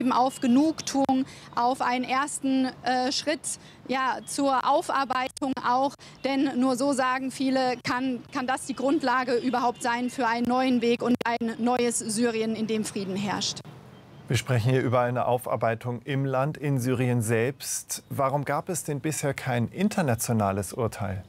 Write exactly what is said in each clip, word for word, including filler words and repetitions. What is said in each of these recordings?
auf Genugtuung, auf einen ersten äh, Schritt ja, zur Aufarbeitung auch. Denn nur so, sagen viele, kann, kann das die Grundlage überhaupt sein für einen neuen Weg und ein neues Syrien, in dem Frieden herrscht. Wir sprechen hier über eine Aufarbeitung im Land, in Syrien selbst. Warum gab es denn bisher kein internationales Urteil?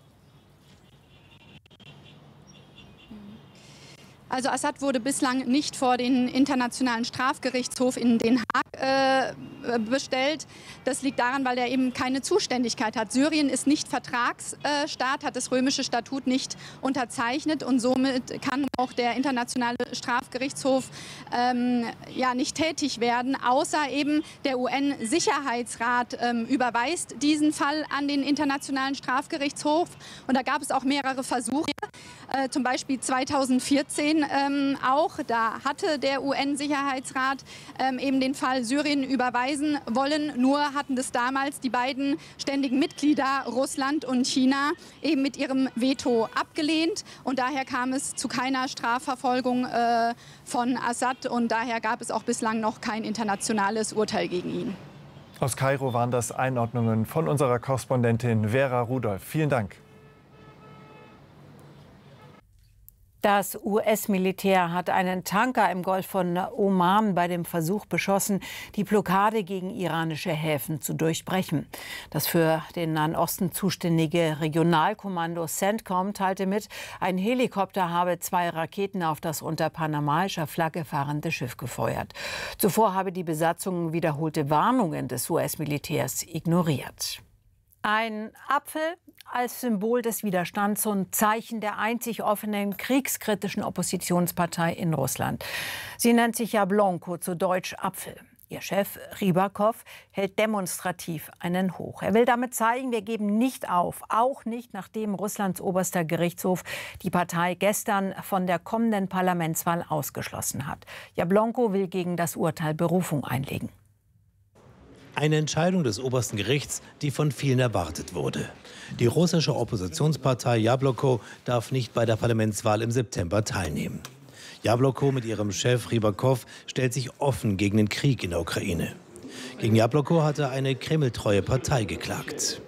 Also Assad wurde bislang nicht vor den Internationalen Strafgerichtshof in Den Haag äh, bestellt. Das liegt daran, weil er eben keine Zuständigkeit hat. Syrien ist nicht Vertragsstaat, hat das römische Statut nicht unterzeichnet und somit kann auch der Internationale Strafgerichtshof ähm, ja, nicht tätig werden, außer eben der U N-Sicherheitsrat ähm, überweist diesen Fall an den Internationalen Strafgerichtshof. Und da gab es auch mehrere Versuche, äh, zum Beispiel zweitausendvierzehn ähm, auch. Da hatte der U N-Sicherheitsrat ähm, eben den Fall Syrien überweisen wollen. Nur hatten das damals die beiden ständigen Mitglieder, Russland und China, eben mit ihrem Veto abgelehnt. Und daher kam es zu keiner Strafverfolgung äh, von Assad. Und daher gab es auch bislang noch kein internationales Urteil gegen ihn. Aus Kairo waren das Einordnungen von unserer Korrespondentin Vera Rudolph. Vielen Dank. Das U S-Militär hat einen Tanker im Golf von Oman bei dem Versuch beschossen, die Blockade gegen iranische Häfen zu durchbrechen. Das für den Nahen Osten zuständige Regionalkommando CENTCOM teilte mit, ein Helikopter habe zwei Raketen auf das unter panamaischer Flagge fahrende Schiff gefeuert. Zuvor habe die Besatzung wiederholte Warnungen des U S-Militärs ignoriert. Ein Apfel als Symbol des Widerstands und Zeichen der einzig offenen kriegskritischen Oppositionspartei in Russland. Sie nennt sich Jablonko, zu Deutsch Apfel. Ihr Chef Rybakow hält demonstrativ einen hoch. Er will damit zeigen, wir geben nicht auf, auch nicht nachdem Russlands oberster Gerichtshof die Partei gestern von der kommenden Parlamentswahl ausgeschlossen hat. Jablonko will gegen das Urteil Berufung einlegen. Eine Entscheidung des obersten Gerichts, die von vielen erwartet wurde. Die russische Oppositionspartei Jabloko darf nicht bei der Parlamentswahl im September teilnehmen. Jabloko mit ihrem Chef Rybakow stellt sich offen gegen den Krieg in der Ukraine. Gegen Jabloko hatte eine kremltreue Partei geklagt.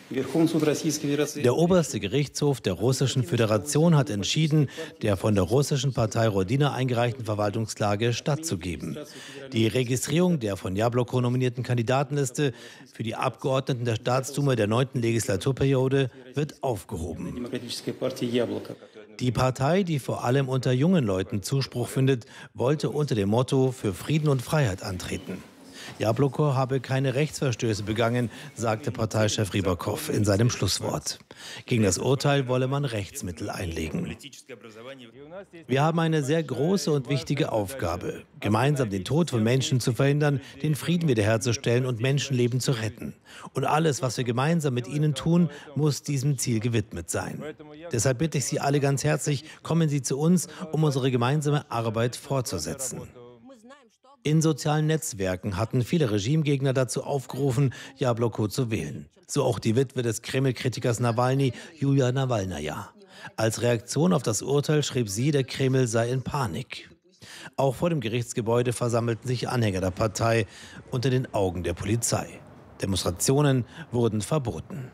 Der oberste Gerichtshof der Russischen Föderation hat entschieden, der von der russischen Partei Rodina eingereichten Verwaltungsklage stattzugeben. Die Registrierung der von Jabloko nominierten Kandidatenliste für die Abgeordneten der Staatsdume der neunten Legislaturperiode wird aufgehoben. Die Partei, die vor allem unter jungen Leuten Zuspruch findet, wollte unter dem Motto für Frieden und Freiheit antreten. Jabloko habe keine Rechtsverstöße begangen, sagte Parteichef Rybakow in seinem Schlusswort. Gegen das Urteil wolle man Rechtsmittel einlegen. Wir haben eine sehr große und wichtige Aufgabe, gemeinsam den Tod von Menschen zu verhindern, den Frieden wiederherzustellen und Menschenleben zu retten. Und alles, was wir gemeinsam mit Ihnen tun, muss diesem Ziel gewidmet sein. Deshalb bitte ich Sie alle ganz herzlich, kommen Sie zu uns, um unsere gemeinsame Arbeit fortzusetzen. In sozialen Netzwerken hatten viele Regimegegner dazu aufgerufen, Jabloko zu wählen. So auch die Witwe des Kreml-Kritikers Nawalny, Julia Nawalnaja. Als Reaktion auf das Urteil schrieb sie, der Kreml sei in Panik. Auch vor dem Gerichtsgebäude versammelten sich Anhänger der Partei unter den Augen der Polizei. Demonstrationen wurden verboten.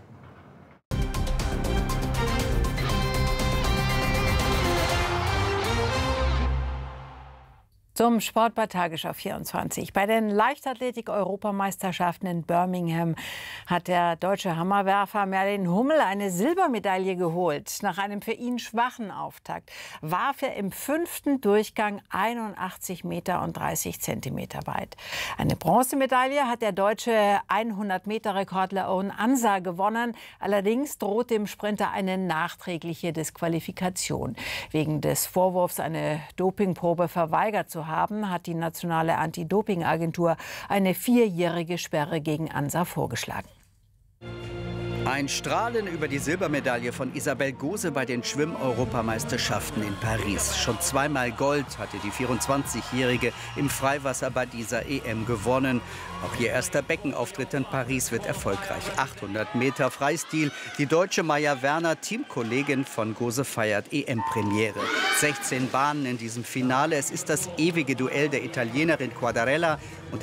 Zum Sport bei Tagesschau vierundzwanzig. Bei den Leichtathletik-Europameisterschaften in Birmingham hat der deutsche Hammerwerfer Merlin Hummel eine Silbermedaille geholt. Nach einem für ihn schwachen Auftakt warf er im fünften Durchgang einundachtzig Meter und dreißig Zentimeter weit. Eine Bronzemedaille hat der deutsche hundert-Meter-Rekordler Owen Ansah gewonnen. Allerdings droht dem Sprinter eine nachträgliche Disqualifikation. Wegen des Vorwurfs, eine Dopingprobe verweigert zu haben, hat die nationale Anti-Doping-Agentur eine vierjährige Sperre gegen Ansah vorgeschlagen. Ein Strahlen über die Silbermedaille von Isabel Gose bei den Schwimm-Europameisterschaften in Paris. Schon zweimal Gold hatte die vierundzwanzigjährige im Freiwasser bei dieser E M gewonnen. Auch ihr erster Beckenauftritt in Paris wird erfolgreich. achthundert Meter Freistil. Die deutsche Maja Werner, Teamkollegin von Gose, feiert E M-Premiere. sechzehn Bahnen in diesem Finale. Es ist das ewige Duell der Italienerin Quadarella und